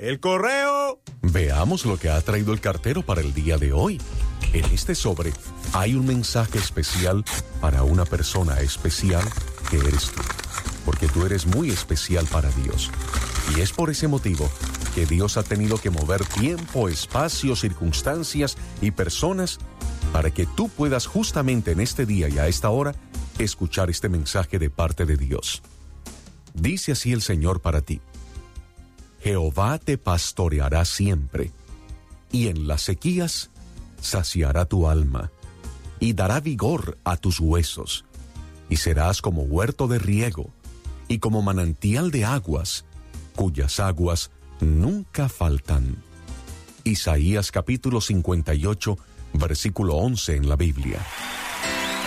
¡El correo! Veamos lo que ha traído el cartero para el día de hoy. En este sobre hay un mensaje especial para una persona especial que eres tú. Porque tú eres muy especial para Dios. Y es por ese motivo que Dios ha tenido que mover tiempo, espacio, circunstancias y personas para que tú puedas justamente en este día y a esta hora escuchar este mensaje de parte de Dios. Dice así el Señor para ti: Jehová te pastoreará siempre, y en las sequías saciará tu alma, y dará vigor a tus huesos, y serás como huerto de riego, y como manantial de aguas, cuyas aguas nunca faltan. Isaías capítulo 58, versículo 11 en la Biblia.